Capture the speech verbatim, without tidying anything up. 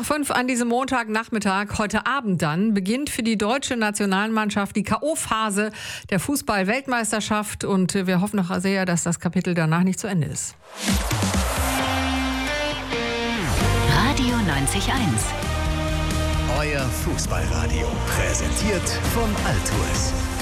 nach fünf an diesem Montagnachmittag, heute Abend dann, beginnt für die deutsche Nationalmannschaft die K O-Phase der Fußball-Weltmeisterschaft. Und wir hoffen noch sehr, dass das Kapitel danach nicht zu Ende ist. Radio neunzig Komma eins. Euer Fußballradio, präsentiert von Altours.